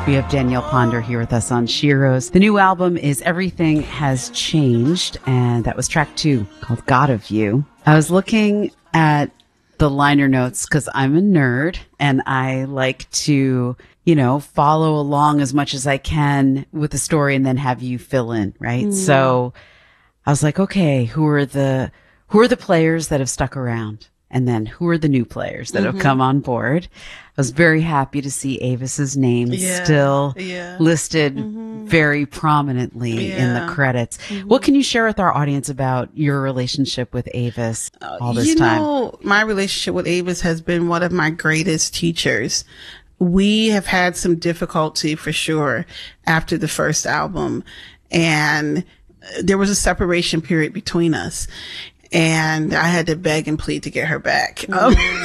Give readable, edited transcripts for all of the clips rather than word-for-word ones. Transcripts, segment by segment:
We have Danielle Ponder here with us on Sheroes. The new album is Everything Has Changed, and that was track 2 called God of You. I was looking at the liner notes because I'm a nerd and I like to, follow along as much as I can with the story and then have you fill in, right? Mm. So I was like, okay, who are the players that have stuck around? And then who are the new players that have come on board? I was very happy to see Avis's name still listed very prominently in the credits. What can you share with our audience about your relationship with Avis all this time? My relationship with Avis has been one of my greatest teachers. We have had some difficulty for sure after the first album, and there was a separation period between us. And I had to beg and plead to get her back. So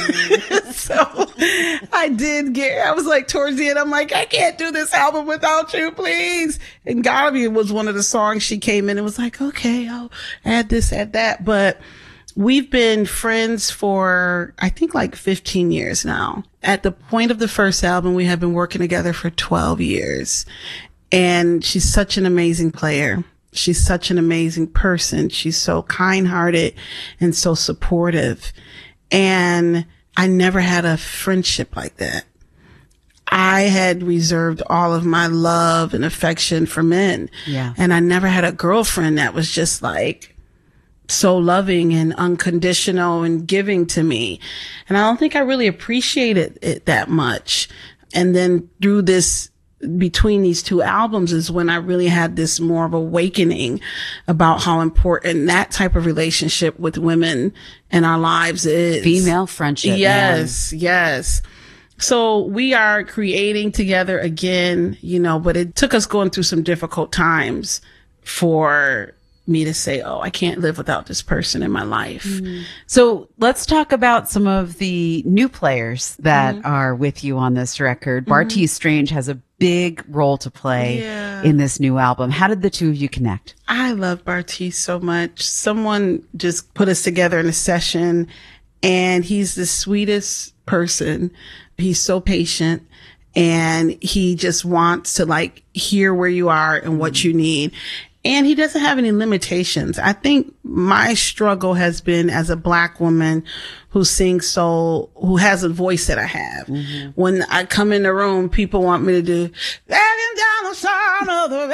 I was like, towards the end, I'm like, I can't do this album without you, please. And God of You was one of the songs she came in and was like, okay, I'll add this, add that. But we've been friends for, I think, like 15 years now. At the point of the first album, we have been working together for 12 years. And she's such an amazing player. She's such an amazing person. She's so kind-hearted and so supportive. And I never had a friendship like that. I had reserved all of my love and affection for men. Yeah. And I never had a girlfriend that was just like so loving and unconditional and giving to me. And I don't think I really appreciated it that much. And then through this, between these two albums is when I really had this more of awakening about how important that type of relationship with women in our lives is. Female friendship. Yes, yes. So we are creating together again, but it took us going through some difficult times for me to say, oh, I can't live without this person in my life. Mm. So let's talk about some of the new players that are with you on this record. Bartees Strange has a big role to play in this new album. How did the two of you connect? I love Bartees so much. Someone just put us together in a session, and he's the sweetest person. He's so patient, and he just wants to hear where you are and what you need. And he doesn't have any limitations. I think my struggle has been as a Black woman who who has a voice that I have. When I come in the room, people want me to do, "Dragging down the sound of the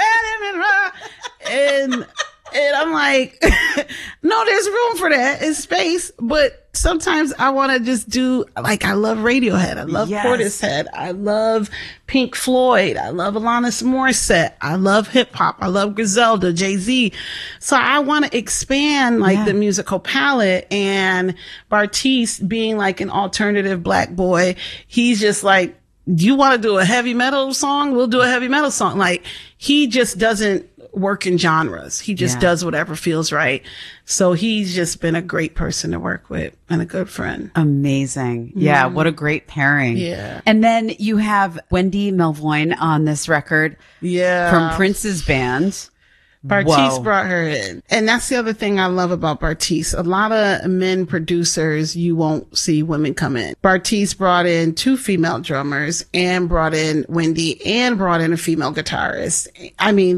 and I'm like, no, there's room for that. It's space. But sometimes I want to just do, I love Radiohead. I love Portishead. I love Pink Floyd. I love Alanis Morissette. I love hip hop. I love Griselda, Jay-Z. So I want to expand the musical palette, and Bartees being an alternative Black boy, he's just like, do you want to do a heavy metal song? We'll do a heavy metal song. He just doesn't work in genres. He just does whatever feels right. So he's just been a great person to work with and a good friend. Amazing. Yeah. What a great pairing. Yeah. And then you have Wendy Melvoin on this record. Yeah. From Prince's band. Bartees brought her in. And that's the other thing I love about Bartees. A lot of men producers, you won't see women come in. Bartees brought in 2 female drummers and brought in Wendy and brought in a female guitarist. I mean,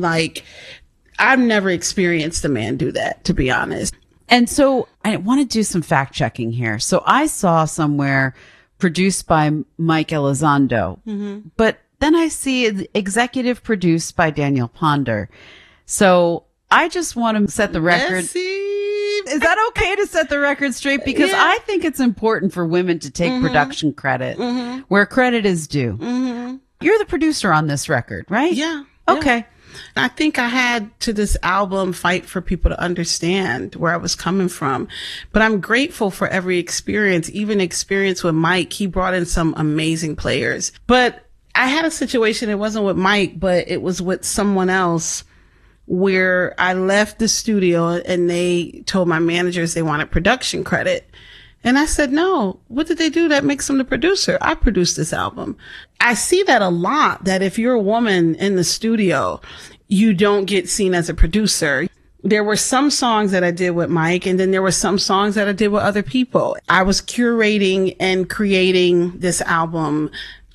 I've never experienced a man do that, to be honest. And so I want to do some fact checking here. So I saw somewhere produced by Mike Elizondo, but then I see executive produced by Danielle Ponder. So I just want to set the record. Messy. Is that okay to set the record straight? Because I think it's important for women to take production credit where credit is due. You're the producer on this record, right? Yeah. Okay. Yeah. I think I had to this album fight for people to understand where I was coming from. But I'm grateful for every experience, even experience with Mike. He brought in some amazing players. But I had a situation, it wasn't with Mike, but it was with someone else, where I left the studio and they told my managers they wanted production credit. And I said, no, what did they do that makes them the producer? I produced this album. I see that a lot, that if you're a woman in the studio, you don't get seen as a producer. There were some songs that I did with Mike, and then there were some songs that I did with other people. I was curating and creating this album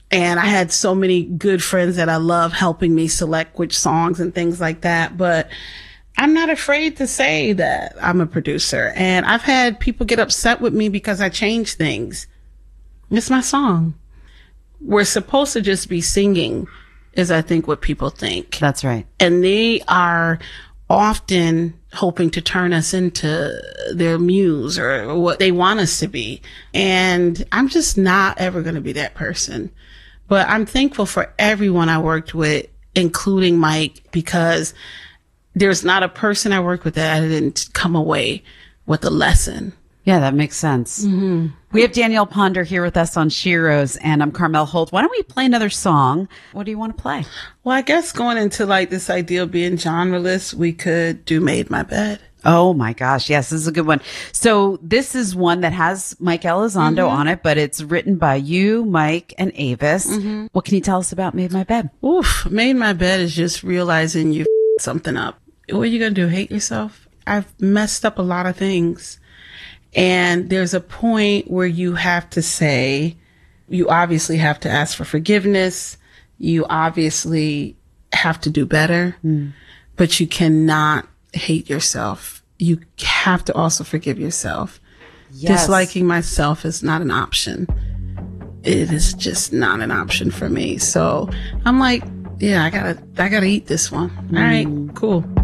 And I had so many good friends that I love helping me select which songs and things like that. But I'm not afraid to say that I'm a producer. And I've had people get upset with me because I change things. It's my song. We're supposed to just be singing, is I think what people think. That's right. And they are often hoping to turn us into their muse or what they want us to be. And I'm just not ever going to be that person. But I'm thankful for everyone I worked with, including Mike, because there's not a person I worked with that I didn't come away with a lesson. Yeah, that makes sense. Mm-hmm. We have Danielle Ponder here with us on Sheroes, and I'm Carmel Holt. Why don't we play another song? What do you want to play? Well, I guess going into like this idea of being genreless, we could do Made My Bed. Oh my gosh. Yes, this is a good one. So this is one that has Mike Elizondo on it, but it's written by you, Mike, and Avis. Mm-hmm. What can you tell us about Made My Bed? Oof. Made My Bed is just realizing you something up. What are you going to do? Hate yourself? I've messed up a lot of things. And there's a point where you have to say, you obviously have to ask for forgiveness. You obviously have to do better, but you cannot hate yourself. You have to also forgive yourself. Yes. Disliking myself is not an option. It is just not an option for me. So I'm like, yeah, I gotta eat this one. All right, cool.